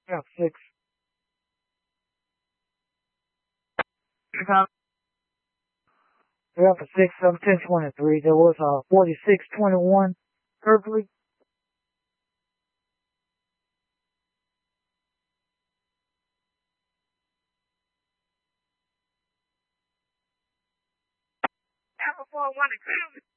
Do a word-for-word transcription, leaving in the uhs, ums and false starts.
Yeah, six. Yeah, for six, seven, ten, twenty-three. There was uh forty-six, twenty-one, Kirkley. Apple four one